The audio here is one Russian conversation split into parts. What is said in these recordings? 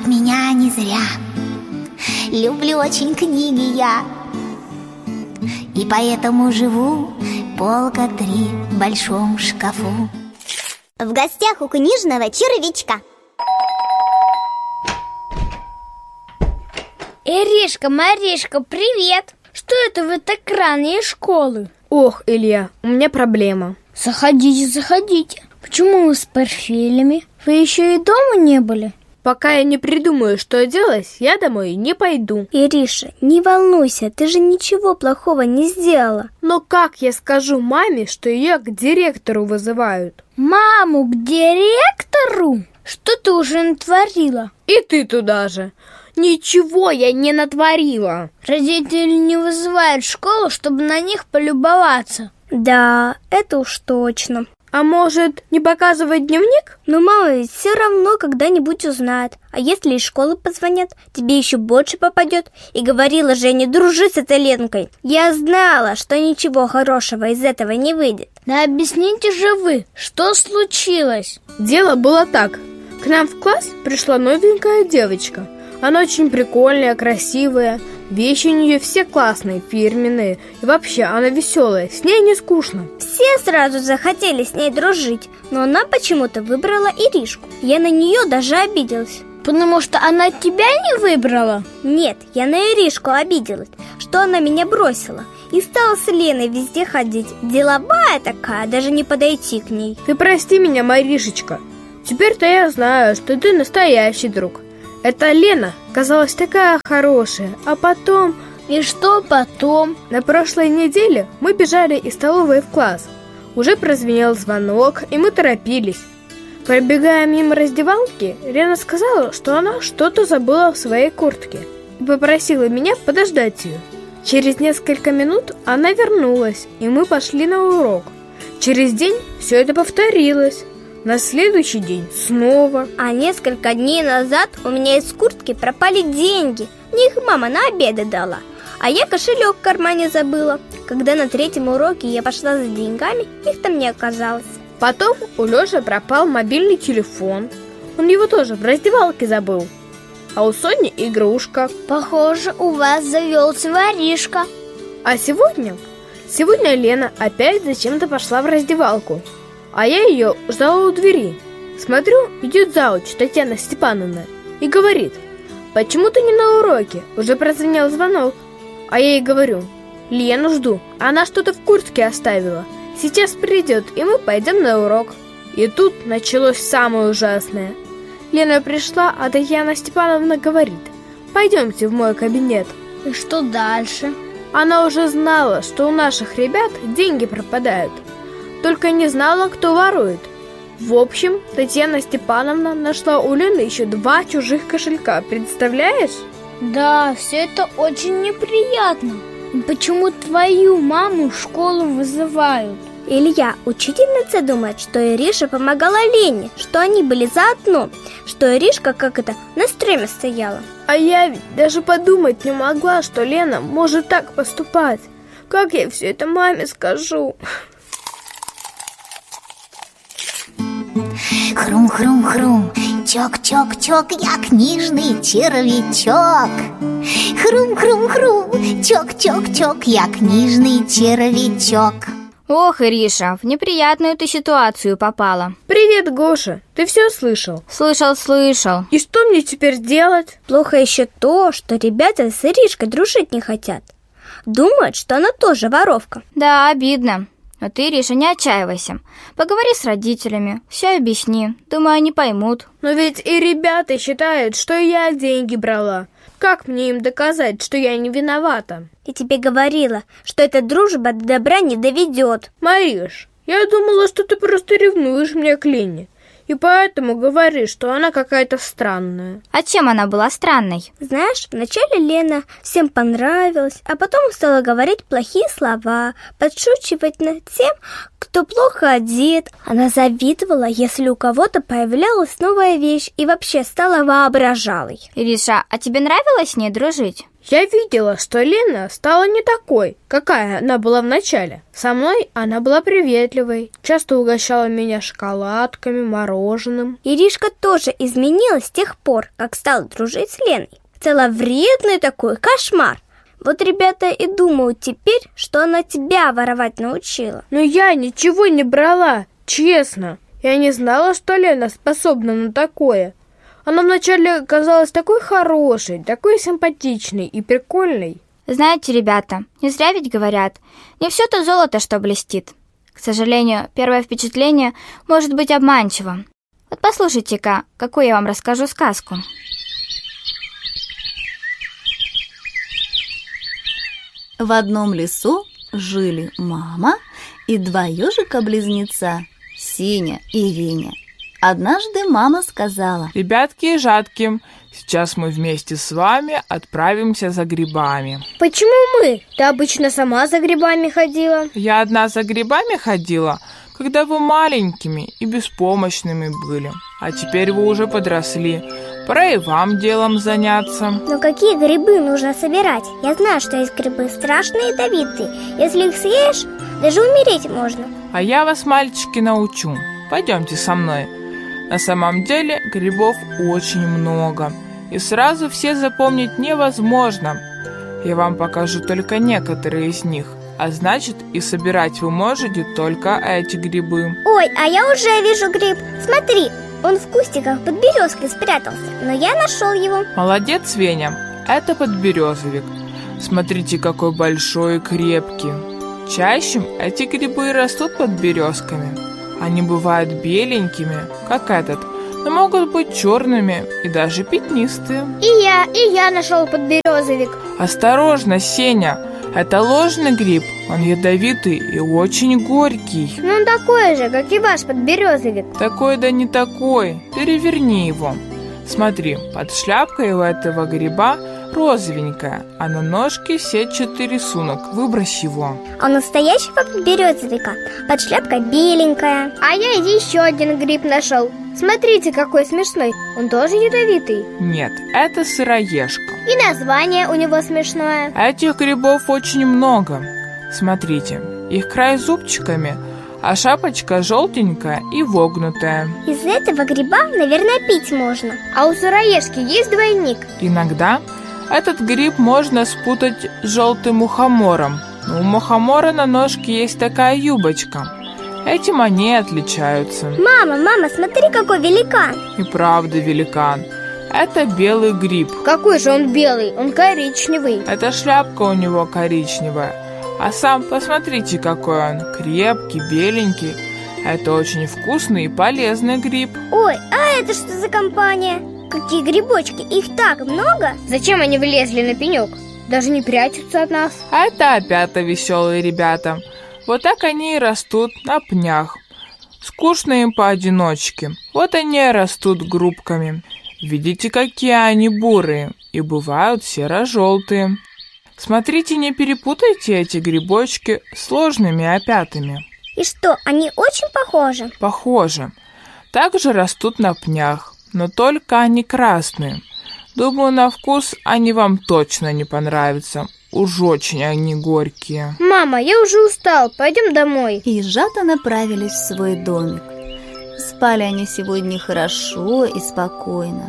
Зовут меня не зря. Люблю очень книги я, и поэтому живу полка 3 в большом шкафу. В гостях у книжного червячка. Иришка, Маришка, привет! Что это вы так рано из школы? Ох, Илья, у меня проблема. Заходите, заходите. Почему вы с портфелями? Вы еще и дома не были? Пока я не придумаю, что делать, я домой не пойду. Ириша, не волнуйся, ты же ничего плохого не сделала. Но как я скажу маме, что ее к директору вызывают? Маму к директору? Что ты уже натворила? И ты туда же. Ничего я не натворила. Родители не вызывают в школу, чтобы на них полюбоваться. Да, это уж точно. А может, не показывать дневник? Но мама ведь все равно когда-нибудь узнает. А если из школы позвонят, тебе еще больше попадет. И говорила же, не дружи с этой Ленкой. Я знала, что ничего хорошего из этого не выйдет. Да объясните же вы, что случилось? Дело было так. К нам в класс пришла новенькая девочка. Она очень прикольная, красивая. Вещи у нее все классные, фирменные. И вообще, она веселая, с ней не скучно. Все сразу захотели с ней дружить, но она почему-то выбрала Иришку. Я на нее даже обиделась. Потому что она тебя не выбрала? Нет, я на Иришку обиделась, что она меня бросила. И стала с Леной везде ходить. Деловая такая, даже не подойти к ней. Ты прости меня, Маришечка. Теперь-то я знаю, что ты настоящий друг. Эта Лена казалась такая хорошая, а потом... И что потом? На прошлой неделе мы бежали из столовой в класс. Уже прозвенел звонок, и мы торопились. Пробегая мимо раздевалки, Лена сказала, что она что-то забыла в своей куртке и попросила меня подождать ее. Через несколько минут она вернулась, и мы пошли на урок. Через день все это повторилось. На следующий день снова. А несколько дней назад у меня из куртки пропали деньги. Мне их мама на обеды дала. А я кошелек в кармане забыла. Когда на 3-м уроке я пошла за деньгами, их там не оказалось. Потом у Лёши пропал мобильный телефон. Он его тоже в раздевалке забыл. А у Сони игрушка. Похоже, у вас завелся воришка. А сегодня Лена опять зачем-то пошла в раздевалку. А я ее ждала у двери. Смотрю, идет зауч Татьяна Степановна и говорит: почему ты не на уроке? Уже прозвенел звонок. А я ей говорю: Лену жду, она что-то в куртке оставила. Сейчас придет, и мы пойдем на урок. И тут началось самое ужасное. Лена пришла, а Татьяна Степановна говорит: пойдемте в мой кабинет. И что дальше? Она уже знала, что у наших ребят деньги пропадают. Только не знала, кто ворует. В общем, Татьяна Степановна нашла у Лены еще 2 чужих кошелька. Представляешь? Да, все это очень неприятно. И почему твою маму в школу вызывают? Илья, учительница думает, что Ириша помогала Лене, что они были заодно, что Иришка на стреме стояла. А я ведь даже подумать не могла, что Лена может так поступать. Как я все это маме скажу? Хрум-хрум-хрум, чок-чок-чок, я книжный червячок. Хрум-хрум-хрум, чок-чок-чок, я книжный червячок. Ох, Ириша, в неприятную ты ситуацию попала. Привет, Гоша, ты все слышал? Слышал. И что мне теперь делать? Плохо еще то, что ребята с Иришкой дружить не хотят. Думают, что она тоже воровка. Да, обидно. Но ты, Ириша, не отчаивайся. Поговори с родителями, все объясни. Думаю, они поймут. Но ведь и ребята считают, что я деньги брала. Как мне им доказать, что я не виновата? Я тебе говорила, что эта дружба до добра не доведет. Мариш, я думала, что ты просто ревнуешь меня к Лене. И поэтому говоришь, что она какая-то странная. А чем она была странной? Знаешь, вначале Лена всем понравилась, а потом стала говорить плохие слова, подшучивать над тем, кто плохо одет. Она завидовала, если у кого-то появлялась новая вещь, и вообще стала воображалой. Ириша, а тебе нравилось с ней дружить? Я видела, что Лена стала не такой, какая она была в начале. Со мной она была приветливой, часто угощала меня шоколадками, мороженым. Иришка тоже изменилась с тех пор, как стала дружить с Леной. Стала вредной такой, кошмар. Вот ребята и думают теперь, что она тебя воровать научила. Но я ничего не брала, честно. Я не знала, что Лена способна на такое. Она вначале казалась такой хорошей, такой симпатичной и прикольной. Знаете, ребята, не зря ведь говорят, не все то золото, что блестит. К сожалению, первое впечатление может быть обманчивым. Вот послушайте-ка, какую я вам расскажу сказку. В одном лесу жили мама и два ежика-близнеца, Сеня и Веня. Однажды мама сказала: «Ребятки и жатки, сейчас мы вместе с вами отправимся за грибами». Почему мы? Ты обычно сама за грибами ходила. Я одна за грибами ходила, когда вы маленькими и беспомощными были. А теперь вы уже подросли. Пора и вам делом заняться. Но какие грибы нужно собирать? Я знаю, что есть грибы страшные и ядовитые. Если их съешь, даже умереть можно. А я вас, мальчики, научу. Пойдемте со мной. На самом деле грибов очень много, и сразу все запомнить невозможно. Я вам покажу только некоторые из них, а значит, и собирать вы можете только эти грибы. Ой, а я уже вижу гриб. Смотри, он в кустиках под березкой спрятался, но я нашел его. Молодец, Веня, это подберезовик. Смотрите, какой большой и крепкий. Чаще эти грибы растут под березками. Они бывают беленькими, как этот, но могут быть черными и даже пятнистые. И я нашел подберезовик. Осторожно, Сеня, это ложный гриб, он ядовитый и очень горький. Ну он такой же, как и ваш подберезовик. Такой да не такой, переверни его. Смотри, под шляпкой у этого гриба розовенькая, а на ножке сетчатый рисунок. Выбрось его. А у настоящего подберезовика под шляпкой беленькая. А я еще один гриб нашел. Смотрите, какой смешной. Он тоже ядовитый. Нет, это сыроежка. И название у него смешное. Этих грибов очень много. Смотрите, их край зубчиками, а шапочка желтенькая и вогнутая. Из этого гриба, наверное, пить можно. А у сыроежки есть двойник? Иногда этот гриб можно спутать с желтым мухомором. Но у мухомора на ножке есть такая юбочка. Этим они отличаются. Мама, смотри, какой великан. И правда великан. Это белый гриб. Какой же он белый? Он коричневый. Эта шляпка у него коричневая. А сам посмотрите, какой он. Крепкий, беленький. Это очень вкусный и полезный гриб. Ой, а это что за компания? Какие грибочки, их так много. Зачем они влезли на пенек? Даже не прячутся от нас. А это опять веселые ребята. Вот так они и растут на пнях. Скучно им поодиночке. Вот они и растут группками. Видите, какие они бурые. И бывают серо-желтые. Смотрите, не перепутайте эти грибочки с ложными опятами. И что, они очень похожи? Похожи. Также растут на пнях, но только они красные. Думаю, на вкус они вам точно не понравятся. Уж очень они горькие. Мама, я уже устал, пойдем домой. И ежата направились в свой домик. Спали они сегодня хорошо и спокойно.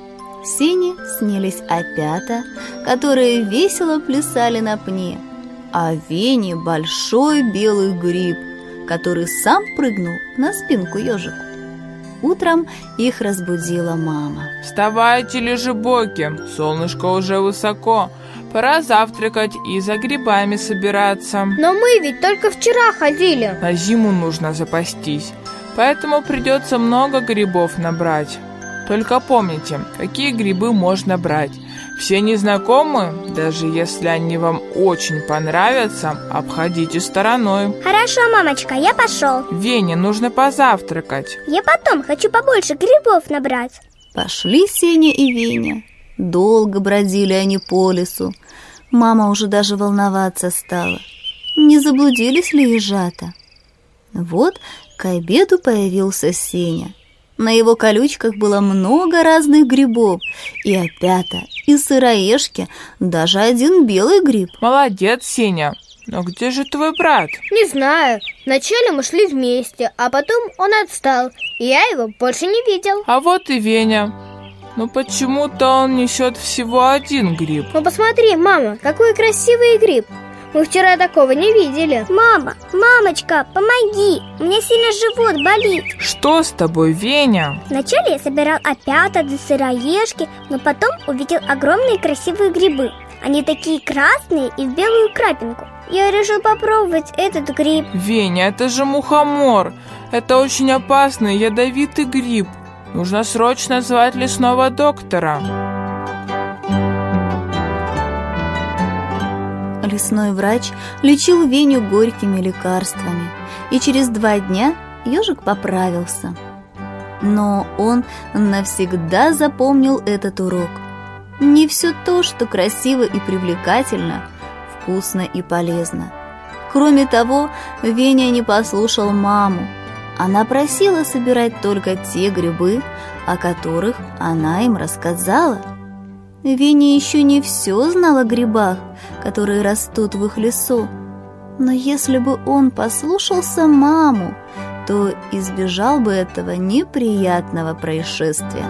Сене снились опята, которые весело плясали на пне, а Вене большой белый гриб, который сам прыгнул на спинку ежику. Утром их разбудила мама. Вставайте, лежебоки, солнышко уже высоко. Пора завтракать и за грибами собираться. Но мы ведь только вчера ходили. На зиму нужно запастись, поэтому придется много грибов набрать. Только помните, какие грибы можно брать. Все незнакомые, даже если они вам очень понравятся, обходите стороной. Хорошо, мамочка, я пошел. Вене нужно позавтракать. Я потом хочу побольше грибов набрать. Пошли Сеня и Веня. Долго бродили они по лесу. Мама уже даже волноваться стала. Не заблудились ли ежата? Вот к обеду появился Сеня. На его колючках было много разных грибов, и опята, и сыроежки, даже один белый гриб. Молодец, Сеня. Но где же твой брат? Не знаю. Вначале мы шли вместе, а потом он отстал, и я его больше не видел. А вот и Веня. Но почему-то он несет всего один гриб. Ну посмотри, мама, какой красивый гриб. Мы вчера такого не видели. Мама, мамочка, помоги, у меня сильно живот болит. Что с тобой, Веня? Вначале я собирал опята да сыроежки, но потом увидел огромные красивые грибы. Они такие красные и в белую крапинку. Я решил попробовать этот гриб. Веня, это же мухомор. Это очень опасный, ядовитый гриб. Нужно срочно звать лесного доктора. Лесной врач лечил Веню горькими лекарствами, и через 2 дня ежик поправился. Но он навсегда запомнил этот урок. Не все то, что красиво и привлекательно, вкусно и полезно. Кроме того, Веня не послушал маму. Она просила собирать только те грибы, о которых она им рассказала. Веня еще не все знал о грибах, которые растут в их лесу. Но если бы он послушался маму, то избежал бы этого неприятного происшествия.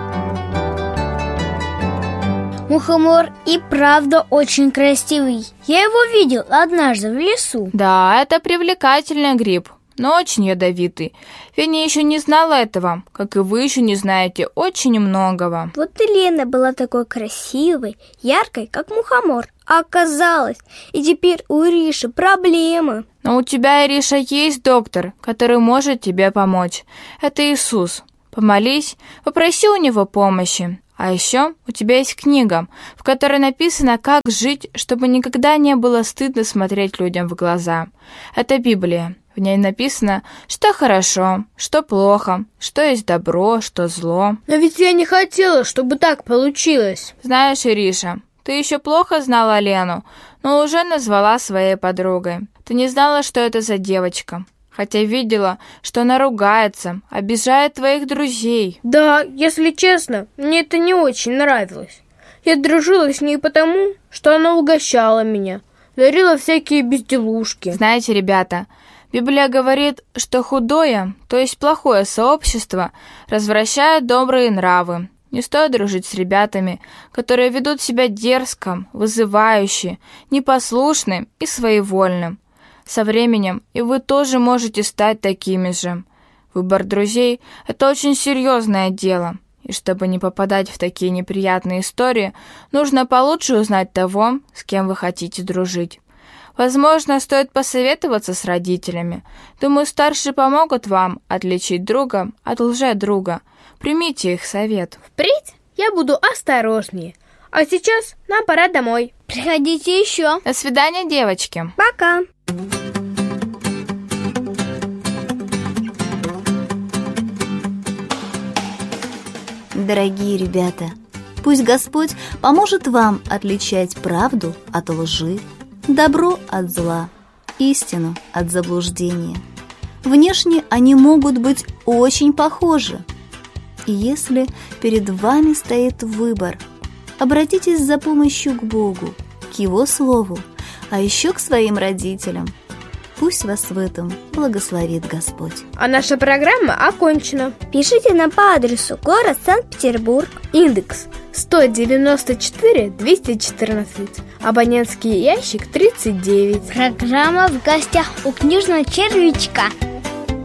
Мухомор и правда очень красивый. Я его видел однажды в лесу. Да, это привлекательный гриб, но очень ядовитый. Веня еще не знала этого, как и вы еще не знаете очень многого. Вот и Лена была такой красивой, яркой, как мухомор. А оказалось, и теперь у Ириши проблемы. Но у тебя, Ириша, есть доктор, который может тебе помочь. Это Иисус. Помолись, попроси у него помощи. А еще у тебя есть книга, в которой написано, как жить, чтобы никогда не было стыдно смотреть людям в глаза. Это Библия. В ней написано, что хорошо, что плохо, что есть добро, что зло. Но ведь я не хотела, чтобы так получилось. Знаешь, Ириша, ты еще плохо знала Лену, но уже назвала своей подругой. Ты не знала, что это за девочка, хотя видела, что она ругается, обижает твоих друзей. Да, если честно, мне это не очень нравилось. Я дружила с ней потому, что она угощала меня, дарила всякие безделушки. Знаете, ребята, Библия говорит, что худое, то есть плохое сообщество, развращает добрые нравы. Не стоит дружить с ребятами, которые ведут себя дерзко, вызывающе, непослушным и своевольным. Со временем и вы тоже можете стать такими же. Выбор друзей – это очень серьезное дело. И чтобы не попадать в такие неприятные истории, нужно получше узнать того, с кем вы хотите дружить. Возможно, стоит посоветоваться с родителями. Думаю, старшие помогут вам отличить друга от лжедруга. Примите их совет. Впредь я буду осторожнее. А сейчас нам пора домой. Приходите еще. До свидания, девочки. Пока. Дорогие ребята, пусть Господь поможет вам отличать правду от лжи, добро от зла, истину от заблуждения. Внешне они могут быть очень похожи. И если перед вами стоит выбор, обратитесь за помощью к Богу, к Его Слову, а еще к своим родителям. Пусть вас в этом благословит Господь. А наша программа окончена. Пишите нам по адресу город Санкт-Петербург. Индекс 194-214. Абонентский ящик 39. Программа «В гостях у книжного червячка».